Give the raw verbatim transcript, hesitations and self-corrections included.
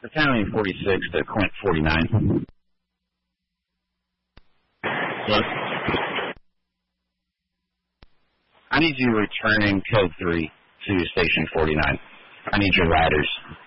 Battalion forty-six to Quint forty-nine. Yes. I need you returning code three to Station forty-nine. I need your riders.